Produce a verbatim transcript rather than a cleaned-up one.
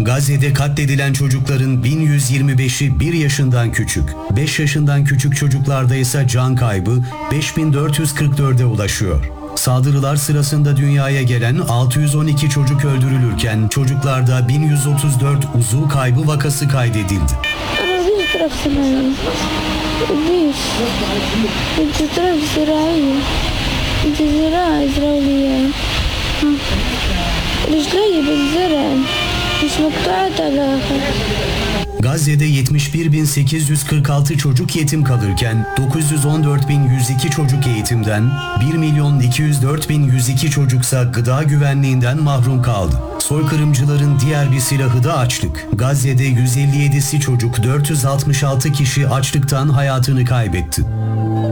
Gazze'de katledilen çocukların bin yüz yirmi beşi bir yaşından küçük. beş yaşından küçük çocuklarda ise can kaybı beş bin dört yüz kırk dörde ulaşıyor. Saldırılar sırasında dünyaya gelen altı yüz on iki çocuk öldürülürken çocuklarda bin yüz otuz dört uzuv kaybı vakası kaydedildi. أنا بديش أضرب سنايا بديش أنت تضرب زراعية أنت زراعة إسرائيلية رجلي بالزرع مش مقطوعات على الآخر. Gazze'de yetmiş bir bin sekiz yüz kırk altı çocuk yetim kalırken dokuz yüz on dört bin yüz iki çocuk eğitimden, bir milyon iki yüz dört bin yüz iki çocuksa gıda güvenliğinden mahrum kaldı. Soykırımcıların diğer bir silahı da açlık. Gazze'de yüz elli yedisi çocuk, dört yüz altmış altı kişi açlıktan hayatını kaybetti.